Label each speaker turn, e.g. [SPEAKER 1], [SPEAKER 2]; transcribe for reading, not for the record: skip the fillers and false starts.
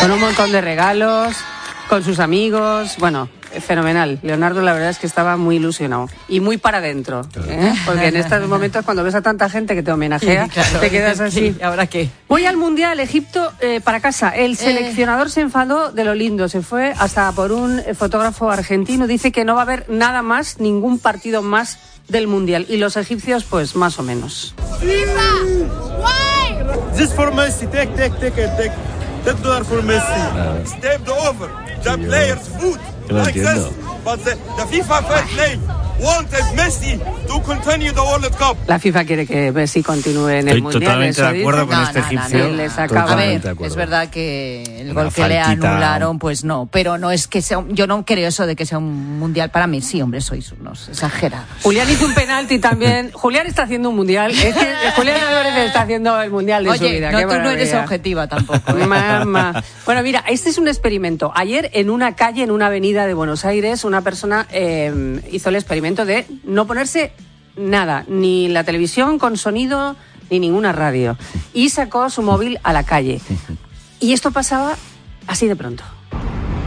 [SPEAKER 1] Con un montón de regalos, con sus amigos, bueno, fenomenal. Leonardo la verdad es que estaba muy ilusionado y muy para adentro, porque en estos momentos cuando ves a tanta gente que te homenajea, claro, te quedas así.
[SPEAKER 2] ¿Ahora qué?
[SPEAKER 1] Voy al Mundial, Egipto, para casa. El seleccionador se enfadó de lo lindo, se fue hasta por un fotógrafo argentino, dice que no va a haber nada más, ningún partido más del Mundial, y los egipcios pues más o menos.
[SPEAKER 3] This for Messi, take $10 for Messi. Step the over. The players food like this, but the FIFA fair play wanted Messi to continue the World Cup.
[SPEAKER 1] La FIFA quiere que Messi continúe en el Mundial.
[SPEAKER 4] Estoy totalmente de acuerdo con este egipcio.
[SPEAKER 2] A ver, es verdad que el gol que le anularon, pues no, pero no es que sea, yo no creo eso de que sea un Mundial para Messi, hombre, sois unos exagerados.
[SPEAKER 1] Julián hizo un penalti también. Julián está haciendo un Mundial. Es que Julián Álvarez está haciendo el Mundial de su vida.
[SPEAKER 2] No, tú no eres objetiva tampoco.
[SPEAKER 1] Mamá. Bueno, mira, este es un experimento. Ayer en una calle, en una avenida de Buenos Aires, una persona hizo el experimento de no ponerse nada, ni la televisión con sonido, ni ninguna radio. Y sacó su móvil a la calle. Y esto pasaba así de pronto.